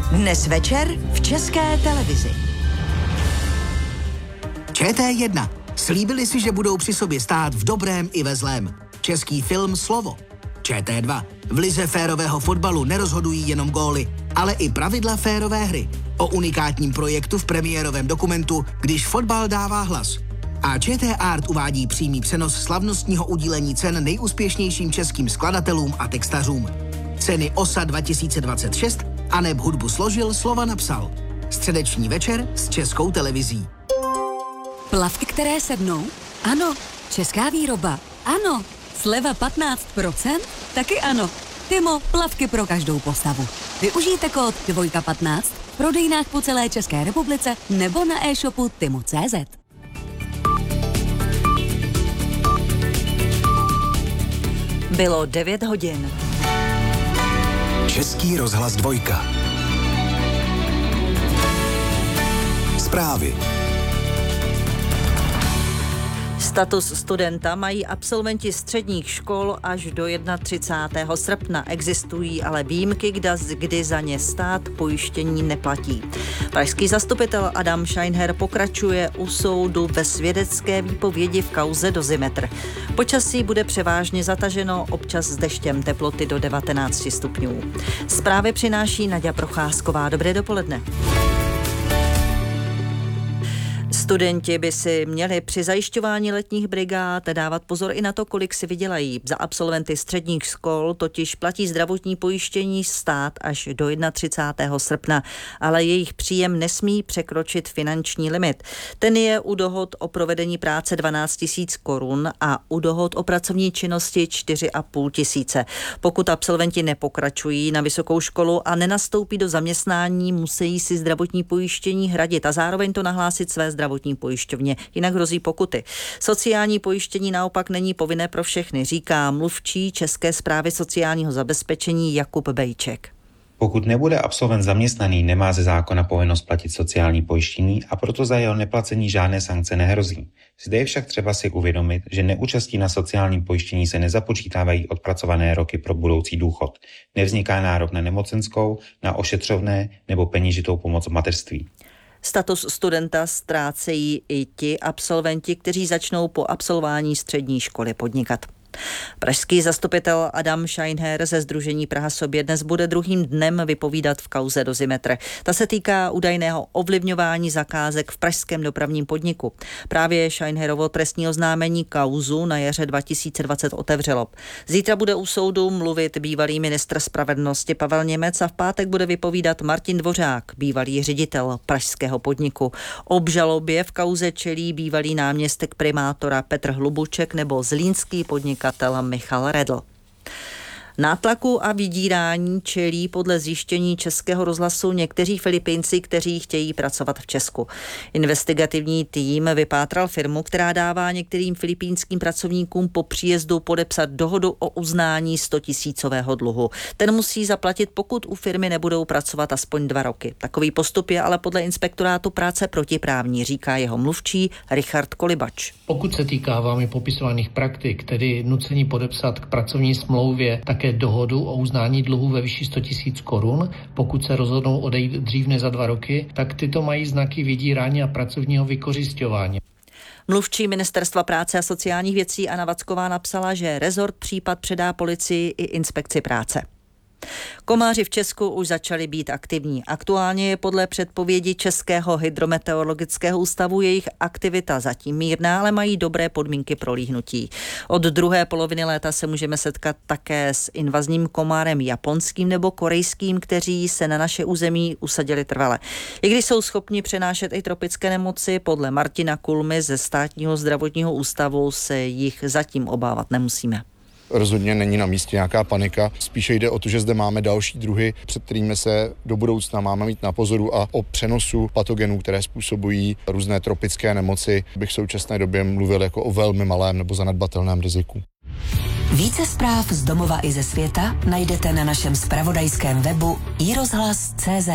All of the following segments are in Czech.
Dnes večer v České televizi. ČT1. Slíbili si, že budou při sobě stát v dobrém i ve zlém. Český film Slovo. ČT2. V lize férového fotbalu nerozhodují jenom góly, ale i pravidla férové hry. O unikátním projektu v premiérovém dokumentu Když fotbal dává hlas. A ČT Art uvádí přímý přenos slavnostního udílení cen nejúspěšnějším českým skladatelům a textařům. Ceny OSA 2026 aneb hudbu složil, slova napsal. Středeční večer s Českou televizí. Plavky, které sednou? Ano. Česká výroba? Ano. Sleva 15%? Taky ano. Timo, plavky pro každou postavu. Využijte kód 215 v prodejnách po celé České republice nebo na e-shopu timo.cz. Bylo 9 hodin. Český rozhlas 2. Zprávy. Status studenta mají absolventi středních škol až do 31. srpna. Existují ale výjimky, kdy za ně stát pojištění neplatí. Pražský zastupitel Adam Scheinher pokračuje u soudu ve svědecké výpovědi v kauze Dozimetr. Počasí bude převážně zataženo, občas s deštěm, teploty do 19 stupňů. Zprávy přináší Naďa Procházková. Dobré dopoledne. Studenti by si měli při zajišťování letních brigád dávat pozor i na to, kolik si vydělají. Za absolventy středních škol totiž platí zdravotní pojištění stát až do 31. srpna, ale jejich příjem nesmí překročit finanční limit. Ten je u dohod o provedení práce 12 000 korun a u dohod o pracovní činnosti 4 500. Pokud absolventi nepokračují na vysokou školu a nenastoupí do zaměstnání, musí si zdravotní pojištění hradit a zároveň to nahlásit své zdravotní pojišťovně, jinak hrozí pokuty. Sociální pojištění naopak není povinné pro všechny, říká mluvčí České správy sociálního zabezpečení Jakub Bejček. Pokud nebude absolvent zaměstnaný, nemá ze zákona povinnost platit sociální pojištění a proto za jeho neplacení žádné sankce nehrozí. Zde je však třeba si uvědomit, že neúčastí na sociálním pojištění se nezapočítávají odpracované roky pro budoucí důchod. Nevzniká nárok na nemocenskou, na ošetřovné nebo peněžitou pomoc v mateřství. Status studenta ztrácejí i ti absolventi, kteří začnou po absolvování střední školy podnikat. Pražský zastupitel Adam Scheinher ze sdružení Praha sobě dnes bude druhým dnem vypovídat v kauze Dozimetr. Ta se týká údajného ovlivňování zakázek v pražském dopravním podniku. Právě Scheinherovo trestní oznámení kauzu na jaře 2020 otevřelo. Zítra bude u soudu mluvit bývalý ministr spravedlnosti Pavel Němec a v pátek bude vypovídat Martin Dvořák, bývalý ředitel pražského podniku. Obžalobě v kauze čelí bývalý náměstek primátora Petr Hlubuček nebo zlínský podnikatel Michal Redl. Nátlaku a vydírání čelí podle zjištění Českého rozhlasu někteří Filipínci, kteří chtějí pracovat v Česku. Investigativní tým vypátral firmu, která dává některým filipínským pracovníkům po příjezdu podepsat dohodu o uznání 100 000 dluhu. Ten musí zaplatit, pokud u firmy nebudou pracovat aspoň 2 roky. Takový postup je ale podle inspektorátu práce protiprávní, říká jeho mluvčí Richard Kolibač. Pokud se týká vámi popisovaných praktik, tedy nucení podepsat k pracovní smlouvě také dohodu o uznání dluhu ve výši 100 000 korun, pokud se rozhodnou odejít dřív než za 2 roky, tak tyto mají znaky vydírání a pracovního vykořisťování. Mluvčí Ministerstva práce a sociálních věcí Anna Vacková napsala, že rezort případ předá policii i inspekci práce. Komáři v Česku už začali být aktivní. Aktuálně je podle předpovědi Českého hydrometeorologického ústavu jejich aktivita zatím mírná, ale mají dobré podmínky pro líhnutí. Od druhé poloviny léta se můžeme setkat také s invazním komárem japonským nebo korejským, kteří se na naše území usadili trvale. I když jsou schopni přenášet i tropické nemoci, podle Martina Kulmy ze Státního zdravotního ústavu se jich zatím obávat nemusíme. Rozhodně není na místě nějaká panika, spíše jde o to, že zde máme další druhy, před kterými se do budoucna máme mít na pozoru a o přenosu patogenů, které způsobují různé tropické nemoci, bych v současné době mluvil jako o velmi malém nebo zanedbatelném riziku. Více zpráv z domova i ze světa najdete na našem zpravodajském webu iRozhlas.cz.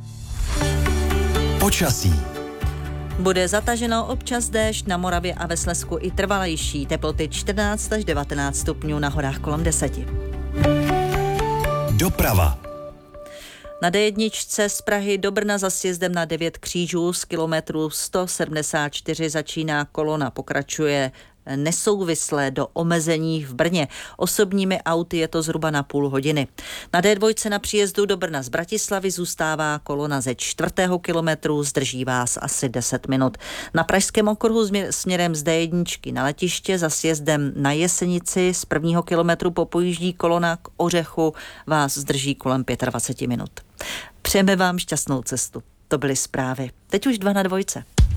Počasí. Bude zataženo, občas déšť, na Moravě a ve Slezsku i trvalejší, teploty 14 až 19 stupňů, na horách kolem 10. Doprava. Na D1 z Prahy do Brna za sjezdem na 9 křížů z kilometru 174 začíná kolona, pokračuje nesouvislé do omezení v Brně. Osobními auty je to zhruba na půl hodiny. Na D2 na příjezdu do Brna z Bratislavy zůstává kolona ze 4. kilometru, zdrží vás asi 10 minut. Na pražském okruhu směrem z D1 na letiště za sjezdem na Jesenici z 1. kilometru popojíždí kolona k Ořechu, vás zdrží kolem 25 minut. Přejeme vám šťastnou cestu. To byly zprávy. Teď už 2 na 2.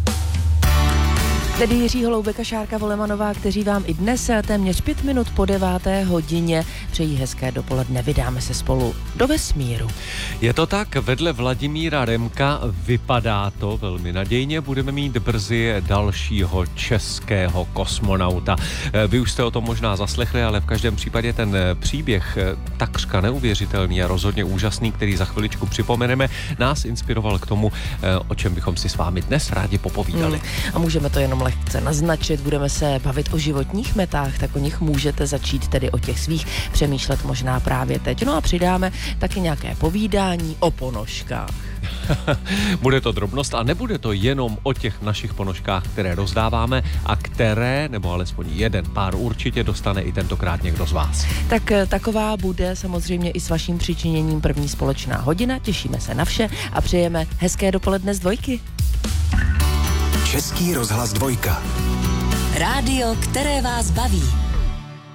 Tedy Jiří Holoubek a Šárka Volemanová, kteří vám i dnes téměř 5 minut po 9. hodině přejí hezké dopoledne. Vydáme se spolu do vesmíru. Je to tak, vedle Vladimíra Remka vypadá to velmi nadějně. Budeme mít brzy dalšího českého kosmonauta. Vy už jste o tom možná zaslechli, ale v každém případě ten příběh takřka neuvěřitelný a rozhodně úžasný, který za chviličku připomeneme, nás inspiroval k tomu, o čem bychom si s vámi dnes rádi popovídali. A můžeme to jenom lehce naznačit, budeme se bavit o životních metách, tak o nich můžete začít tedy o těch svých přemýšlet možná právě teď. No a přidáme taky nějaké povídání o ponožkách. Bude to drobnost a nebude to jenom o těch našich ponožkách, které rozdáváme a které, nebo alespoň jeden pár určitě dostane i tentokrát někdo z vás. Tak taková bude samozřejmě i s vaším přičiněním první společná hodina. Těšíme se na vše a přejeme hezké dopoledne z Dvojky. Český rozhlas 2. Rádio, které vás baví.